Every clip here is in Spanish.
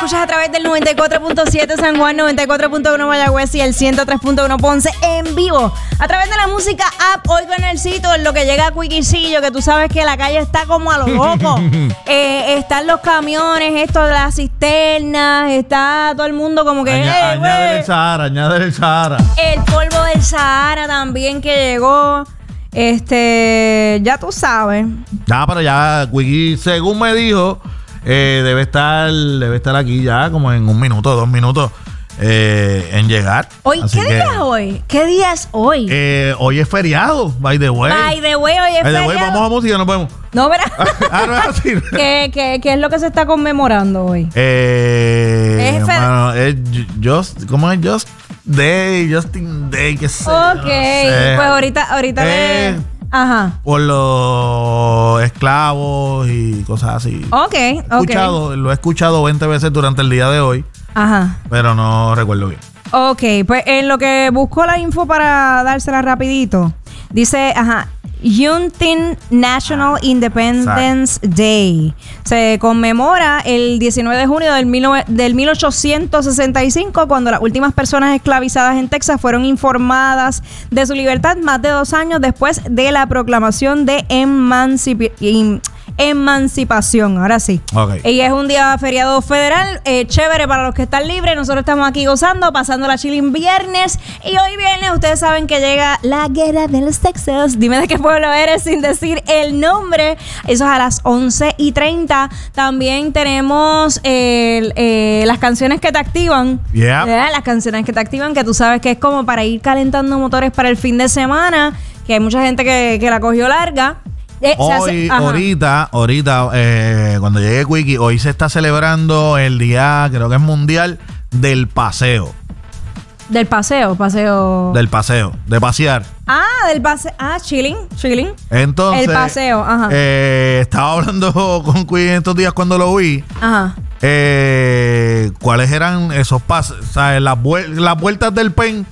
escuchas a través del 94.7 San Juan, 94.1 Mayagüez y el 103.1 Ponce en vivo. A través de la música app, hoy con Elcito, en lo que llega a Quiquicillo, que tú sabes que la calle está como a lo loco. Están los camiones, esto de las cisternas, está todo el mundo como que... añade el Sahara, añade el Sahara. El polvo del Sahara también que llegó. Ya tú sabes. Ya, pero ya, Quickie, según me dijo, debe estar aquí ya como en 1 minuto, 2 minutos en llegar. Hoy, ¿qué día es hoy? ¿Qué día es hoy? Hoy es feriado, by the way. By the way, hoy es feriado. Vamos a música, nos vemos. No, verá. No es así. ¿Qué es lo que se está conmemorando hoy? Hermano, ¿cómo es Justin Day, qué sé. Ok, no sé. Pues ahorita ajá. Por los esclavos y cosas así. Ok. Lo he escuchado 20 veces durante el día de hoy. Ajá. Pero no recuerdo bien. Ok, pues en lo que busco la info para dársela rapidito, dice, Juneteenth National Independence Day. Se conmemora el 19 de junio del 1865, cuando las últimas personas esclavizadas en Texas fueron informadas de su libertad más de 2 años después de la proclamación de emancipación. Ahora sí. Okay. Y es un día feriado federal, chévere para los que están libres. Nosotros estamos aquí gozando, pasando la chilling viernes. Y hoy viernes ustedes saben que llega la guerra de los Texas. Dime de qué pueblo eres sin decir el nombre. Eso es a las 11:30. También tenemos las canciones que te activan. Las canciones que te activan, que tú sabes que es como para ir calentando motores para el fin de semana, que hay mucha gente que la cogió larga. Ahorita, cuando llegue Quickie, hoy se está celebrando el día, creo que es mundial, del paseo. Del paseo. Del paseo, de pasear. Del paseo. Chilling. Entonces, el paseo, estaba hablando con Quickie estos días cuando lo vi. Ajá. ¿Cuáles eran esos pasos? O sea, las vueltas del PEN.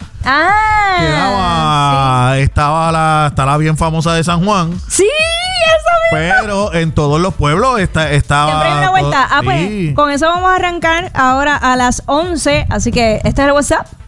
Está la bien famosa de San Juan. Sí, eso mismo. Pero en todos los pueblos estaba. Siempre hay una vuelta. Sí. Pues con eso vamos a arrancar ahora a las 11. Así que este es el WhatsApp.